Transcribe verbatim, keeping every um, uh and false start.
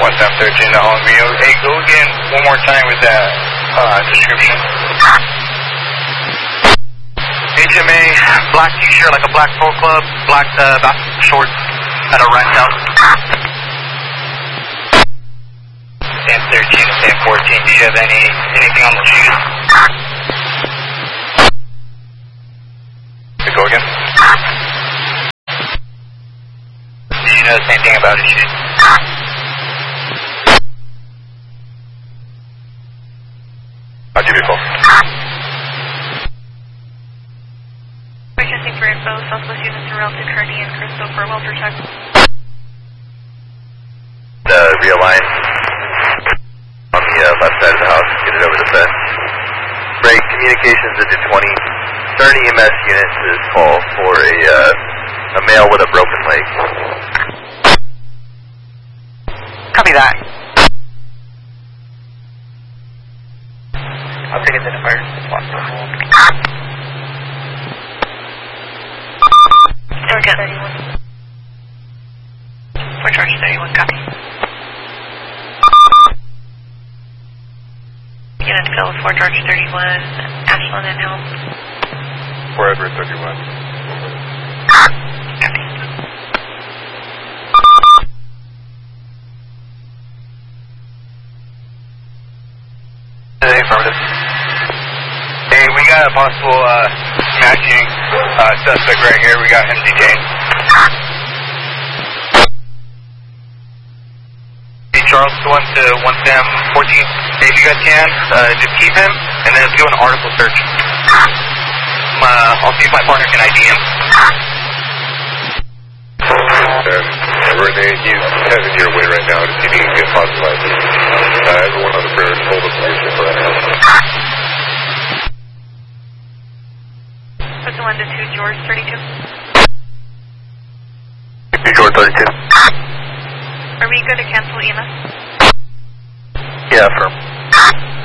one seven thirteen to Longview. Hey, go again one more time with that uh, description. H M A, black t-shirt, like a black pro club, black uh, basketball shorts, at a rent out. ten thirteen to ten fourteen, do you have any anything on the shoes? Go again. Do you know anything about his shoes? I'll give you a call. Requesting for info, Southwest units are relative Kearney and Crystal for welfare check. The realign on the uh, left side of the house, get it over the fence. Break communications into twenty. thirty E M S units is call for a, uh, a male with a broken leg. Copy that. I'll take identifier. Georgia thirty-one. For Georgia thirty-one, copy. Unit fill for Georgia thirty-one, Ashland and Helm. For Edward thirty-one. Copy. Affirmative. Hey, we got a possible uh, matching uh, suspect right here. We got him detained. Hey, Charles, go on to one Sam fourteen. Hey, if you guys can, uh, just keep him, and then let's do an article search. Um, uh, I'll see if my partner can I D him. Uh, Renee, he's heading your way right now. Just needing to get possible I D. Uh, everyone on the prayers hold up leadership right now. What's the one to two, George thirty-two? George thirty-two. Are we good to cancel E M S? Yeah, firm.